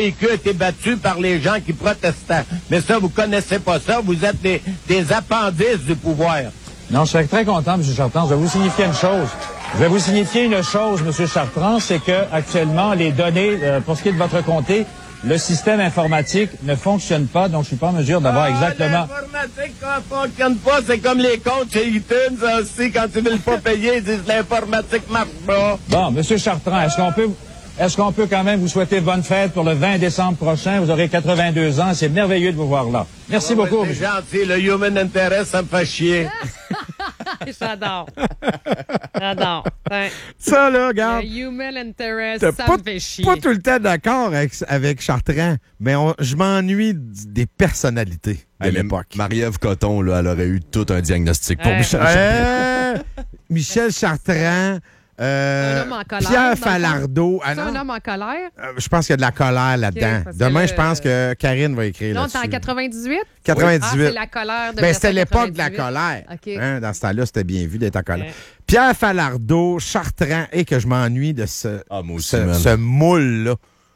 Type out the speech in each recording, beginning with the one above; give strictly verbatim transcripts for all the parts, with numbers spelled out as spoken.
P Q a été battu par les gens qui protestaient. Mais ça, vous connaissez pas ça. Vous êtes des, des appendices du pouvoir. Non, je serais très content, M. Chartrand. Je vais vous signifier une chose. Je vais vous signifier une chose, M. Chartrand, c'est que actuellement, les données, euh, pour ce qui est de votre comté, le système informatique ne fonctionne pas, donc je suis pas en mesure d'avoir ah, exactement... L'informatique, quand ne fonctionne pas, c'est comme les comptes chez iTunes, ça aussi, quand ils veulent pas payer, ils disent l'informatique marche pas. Bon, M. Chartrand, est-ce qu'on peut... Est-ce qu'on peut quand même vous souhaiter bonne fête pour le vingt décembre prochain? Vous aurez quatre-vingt-deux ans. C'est merveilleux de vous voir là. Merci oh, beaucoup. C'est gentil. Le human interest, ça me fait chier. J'adore. J'adore. Ouais. Ça, là, regarde. Le human interest, ça pas, me fait chier. Pas tout le temps d'accord avec, avec Chartrand, mais on, je m'ennuie des personnalités de hey, l'époque. Marie-Ève Coton, là, elle aurait eu tout un diagnostic pour ouais. Michel Chartrand. Euh, Michel Chartrand... Euh, un homme en colère, Pierre Falardeau. C'est ah, un homme en colère? Euh, je pense qu'il y a de la colère là-dedans. Okay, Demain, le... je pense que Karine va écrire là-dessus. Non, t'es en quatre-vingt-dix-huit? quatre-vingt-dix-huit. Ah, c'est la colère de ben, c'était l'époque de la colère. Okay. Hein, dans ce temps-là, c'était bien vu d'être en colère. Okay. Pierre Falardeau, Chartrand, et que je m'ennuie de ce, ah, moi aussi, ce, ce moule-là.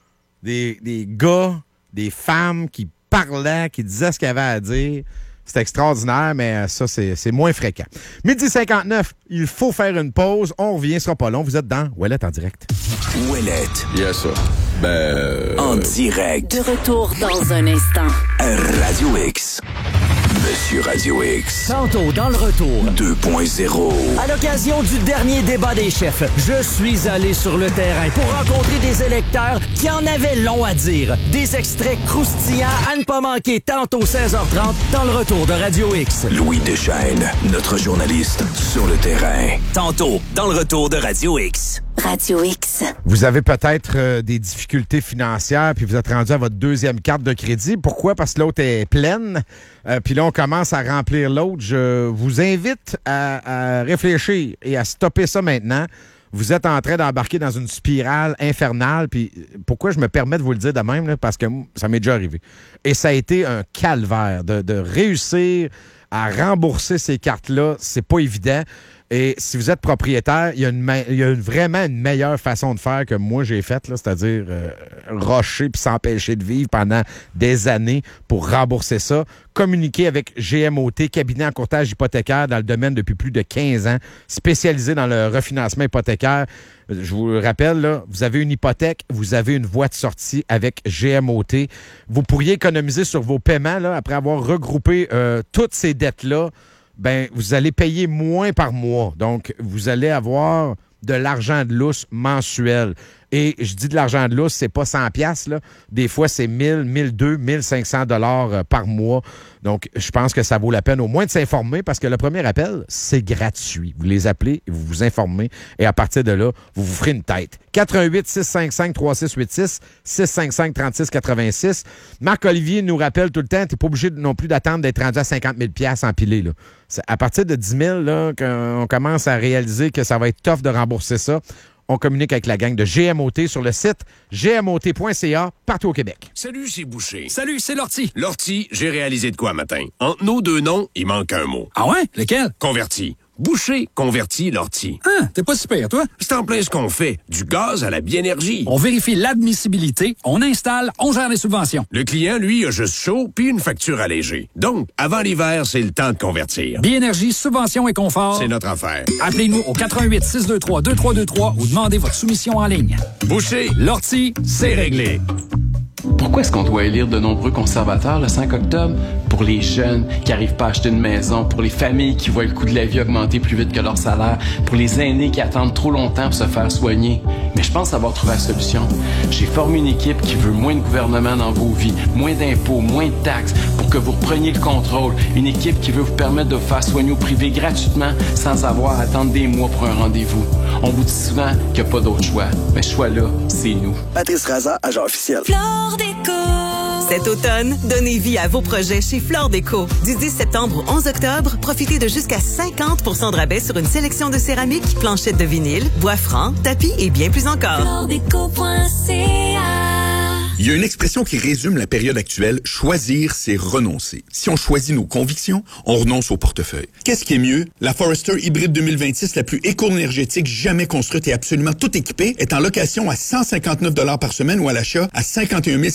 Des, des gars, des femmes qui parlaient, qui disaient ce qu'ils avaient à dire. C'est extraordinaire, mais ça, c'est, c'est moins fréquent. midi cinquante-neuf, il faut faire une pause. On revient, ce sera pas long. Vous êtes dans Ouellette en direct. Ouellette. Yes, ça. Ben... Euh... En direct. De retour dans un instant. Radio X. Monsieur Radio X. Tantôt dans le retour. deux point zéro. À l'occasion du dernier débat des chefs, je suis allé sur le terrain pour rencontrer des électeurs qui en avaient long à dire. Des extraits croustillants à ne pas manquer tantôt seize heures trente dans le retour de Radio X. Louis Deschaînes, notre journaliste sur le terrain. Tantôt dans le retour de Radio X. Radio X. Vous avez peut-être euh, des difficultés financières, puis vous êtes rendu à votre deuxième carte de crédit. Pourquoi? Parce que l'autre est pleine. Euh, puis là, on commence à remplir l'autre. Je vous invite à, à réfléchir et à stopper ça maintenant. Vous êtes en train d'embarquer dans une spirale infernale. Puis pourquoi je me permets de vous le dire de même? Là? Parce que ça m'est déjà arrivé. Et ça a été un calvaire de, de réussir à rembourser ces cartes-là. C'est pas évident. Et si vous êtes propriétaire, il y a, une me- il y a une, vraiment une meilleure façon de faire que moi j'ai faite, là, c'est-à-dire euh, rocher puis s'empêcher de vivre pendant des années pour rembourser ça. Communiquer avec G M O T, cabinet en courtage hypothécaire dans le domaine depuis plus de quinze ans, spécialisé dans le refinancement hypothécaire. Je vous le rappelle, là, vous avez une hypothèque, vous avez une voie de sortie avec G M O T. Vous pourriez économiser sur vos paiements là, après avoir regroupé euh, toutes ces dettes-là. Ben, vous allez payer moins par mois. Donc, vous allez avoir de l'argent de lousse mensuel. Et je dis de l'argent de lousse, c'est pas cent piastres, là. Des fois, c'est mille, mille deux, mille cinq cents dollars par mois. Donc, je pense que ça vaut la peine au moins de s'informer parce que le premier appel, c'est gratuit. Vous les appelez, vous vous informez et à partir de là, vous vous ferez une tête. quatre un huit, six cinq cinq, trois six huit six, six cinq cinq, trois six huit six. Marc-Olivier nous rappelle tout le temps, tu n'es pas obligé non plus d'attendre d'être rendu à cinquante mille dollars empilés, là. C'est à partir de dix mille, là, qu'on commence à réaliser que ça va être tough de rembourser ça. On communique avec la gang de G M O T sur le site g m o t point c a partout au Québec. Salut, c'est Boucher. Salut, c'est Lortie. Lortie, j'ai réalisé de quoi matin? Entre nos deux noms, il manque un mot. Ah ouais? Lequel? Converti. Boucher, converti, Lortie. Ah, t'es pas super, toi? C'est en plein ce qu'on fait. Du gaz à la biénergie. On vérifie l'admissibilité, on installe, on gère les subventions. Le client, lui, a juste chaud puis une facture allégée. Donc, avant l'hiver, c'est le temps de convertir. Biénergie, subvention et confort. C'est notre affaire. Appelez-nous au quatre un huit, six deux trois, deux trois deux trois ou demandez votre soumission en ligne. Boucher, Lortie, c'est réglé. Pourquoi est-ce qu'on doit élire de nombreux conservateurs le cinq octobre? Pour les jeunes qui n'arrivent pas à acheter une maison, pour les familles qui voient le coût de la vie augmenter plus vite que leur salaire, pour les aînés qui attendent trop longtemps pour se faire soigner. Mais je pense avoir trouvé la solution. J'ai formé une équipe qui veut moins de gouvernement dans vos vies, moins d'impôts, moins de taxes, pour que vous repreniez le contrôle. Une équipe qui veut vous permettre de vous faire soigner au privé gratuitement sans avoir à attendre des mois pour un rendez-vous. On vous dit souvent qu'il n'y a pas d'autre choix. Mais ce choix-là, c'est nous. Patrice Raza, agent officiel. Flore Déco. Cet automne, donnez vie à vos projets chez Flore Déco. Du dix septembre au onze octobre, profitez de jusqu'à cinquante pour cent de rabais sur une sélection de céramique, planchettes de vinyle, bois franc, tapis et bien plus encore. flore déco point c a. Il y a une expression qui résume la période actuelle. Choisir, c'est renoncer. Si on choisit nos convictions, on renonce au portefeuille. Qu'est-ce qui est mieux? La Forester Hybride deux mille vingt-six, la plus éco-énergétique jamais construite et absolument tout équipée, est en location à cent cinquante-neuf dollars par semaine ou à l'achat à cinquante et un mille